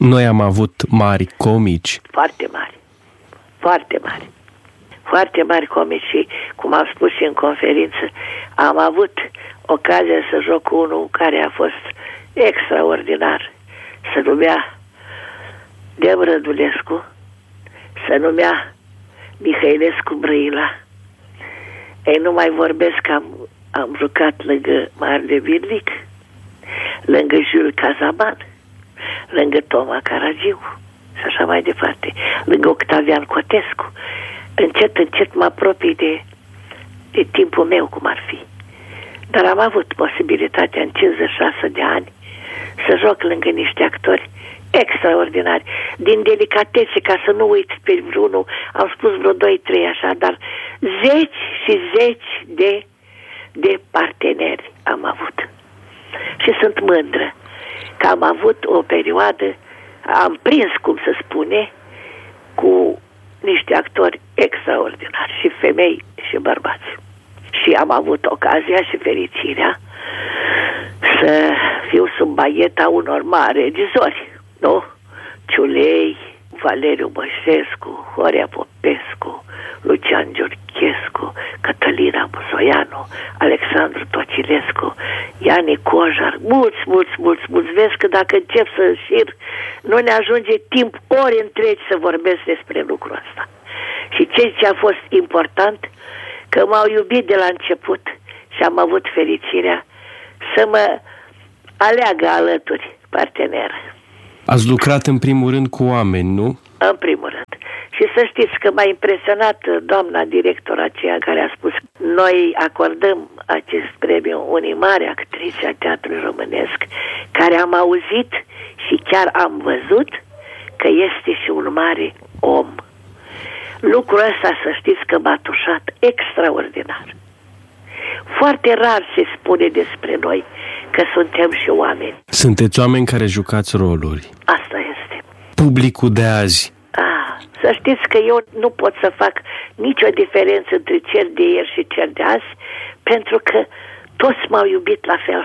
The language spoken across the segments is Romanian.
Noi am avut mari comici. Foarte mari. Foarte mari. Foarte mari comici și, cum am spus și în conferință, am avut ocazia să joc cu unul care a fost extraordinar. Se numea Dem Rădulescu, se numea Mihailescu Brăila. Ei, nu mai vorbesc că am jucat lângă Marle Vidlic, lângă Jules Cazaban, lângă Toma Caragiu și așa mai departe, lângă Octavian Cotescu. Încet, încet mă apropii de timpul meu, cum ar fi. Dar am avut posibilitatea în 56 de ani să joc lângă niște actori extraordinari, din delicatețe, ca să nu uit pe vreunul, am spus vreo 2-3 așa, dar zeci și zeci de parteneri am avut. Și sunt mândră că am avut o perioadă, am prins, cum se spune, cu niște actori extraordinari, și femei și bărbați. Și am avut ocazia și fericirea să fiu sub baieta unor mari regizori, nu? Ciulei, Valeriu Băsescu, Horea Popescu, Lucian Giurchescu, Cătălina Buzoianu, Alexandru Tocilescu, Iane Cojar, mulți. Vezi că dacă încep să șir, nu ne ajunge timp ori întregi să vorbesc despre lucrul ăsta. Și ce a fost important, că m-au iubit de la început și am avut fericirea să mă aleagă alături parteneră. Ați lucrat în primul rând cu oameni, nu? În primul rând. Și să știți că m-a impresionat doamna director aceea care a spus: noi acordăm acest premiu unei mari actrițe a teatrului românesc, care am auzit și chiar am văzut că este și un mare om. Lucrul ăsta, să știți că m-a tușat extraordinar. Foarte rar se spune despre noi că suntem și oameni. Sunteți oameni care jucați roluri. Asta este. Publicul de azi. Să știți că eu nu pot să fac nicio diferență între cel de ieri și cel de azi, pentru că toți m-au iubit la fel.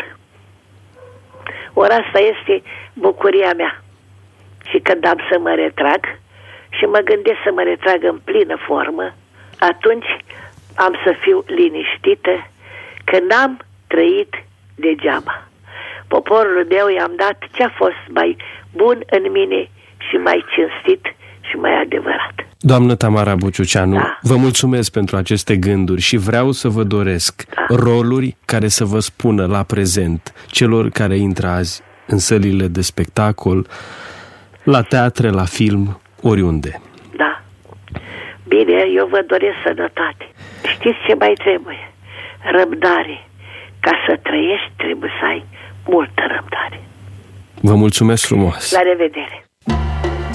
Ori asta este bucuria mea. Și când am să mă retrag și mă gândesc să mă retrag în plină formă, atunci am să fiu liniștită că n-am trăit degeaba. Poporul meu i-am dat ce-a fost mai bun în mine și mai cinstit și mai adevărat. Doamnă Tamara Buciuceanu, vă mulțumesc pentru aceste gânduri și vreau să vă doresc roluri care să vă spună la prezent celor care intră azi în sălile de spectacol, la teatre, la film, oriunde. Da. Bine, eu vă doresc sănătate. Știți ce mai trebuie? Răbdare. Ca să trăiești trebuie să ai multă răbdare. Vă mulțumesc frumos. La revedere.